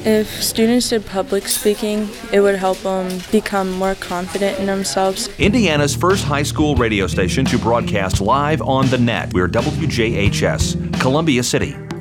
If students did public speaking, it would help them become more confident in themselves. Indiana's first high school radio station to broadcast live on the net. We're WJHS, Columbia City.